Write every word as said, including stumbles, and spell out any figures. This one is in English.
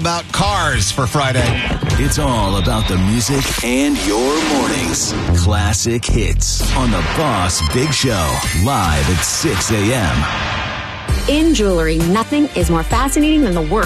about cars for Friday. It's all about the music and your mornings. Classic hits on the Boss Big Show, live at six a.m. In jewelry, nothing is more fascinating than the work